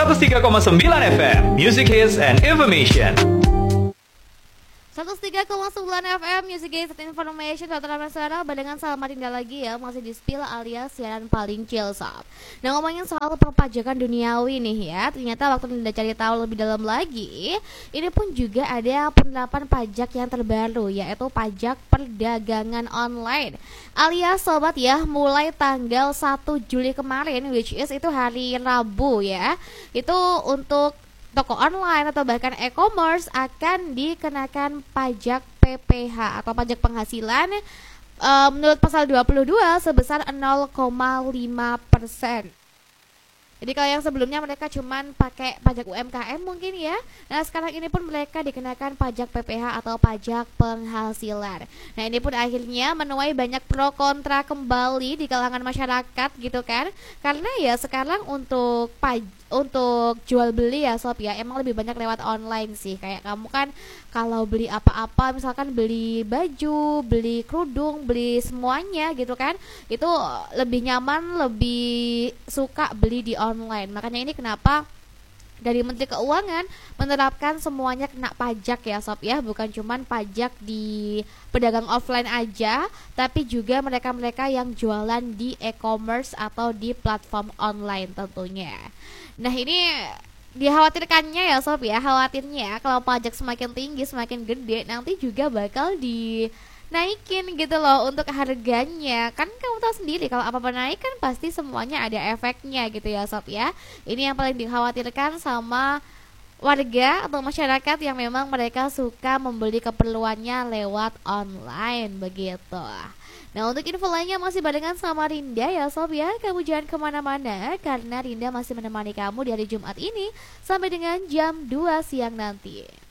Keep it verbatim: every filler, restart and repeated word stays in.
seratus tiga koma sembilan F M, Music Hits and Information. seratus tiga koma sembilan F M Music Hits and Information. Saudara saudara barengan sama Dinda lagi ya, masih di Spill alias siaran paling chill sob. Nah, ngomongin soal perpajakan duniawi nih ya, ternyata waktu Dinda cari tahu lebih dalam lagi, ini pun juga ada penerapan pajak yang terbaru, yaitu pajak perdagangan online. Alias sobat ya, mulai tanggal satu Juli kemarin, which is itu hari Rabu ya, itu untuk toko online atau bahkan e-commerce akan dikenakan pajak P P H atau pajak penghasilan e, menurut pasal dua puluh dua sebesar nol koma lima persen. Jadi kalau yang sebelumnya mereka cuman pakai pajak U M K M mungkin ya. Nah, sekarang ini pun mereka dikenakan pajak P P H atau pajak penghasilan. Nah, ini pun akhirnya menuai banyak pro kontra kembali di kalangan masyarakat gitu kan. Karena ya sekarang untuk pajak untuk jual beli ya sob ya, emang lebih banyak lewat online sih. Kayak kamu kan kalau beli apa-apa, misalkan beli baju, beli kerudung, beli semuanya gitu kan, itu lebih nyaman, lebih suka beli di online. Makanya ini kenapa dari Menteri Keuangan menerapkan semuanya kena pajak ya sob ya, bukan cuman pajak di pedagang offline aja, tapi juga mereka-mereka yang jualan di e-commerce atau di platform online tentunya. Nah, ini dikhawatirkannya ya sob ya, khawatirnya kalau pajak semakin tinggi, semakin gede, nanti juga bakal dinaikin gitu loh untuk harganya. Kan kamu tahu sendiri kalau apa-apa naik kan pasti semuanya ada efeknya gitu ya sob ya. Ini yang paling dikhawatirkan sama warga atau masyarakat yang memang mereka suka membeli keperluannya lewat online begitu. Nah, untuk info lainnya masih barengan sama Rinda ya sob ya. Kamu jangan kemana-mana karena Rinda masih menemani kamu di hari Jumat ini sampai dengan jam dua siang nanti.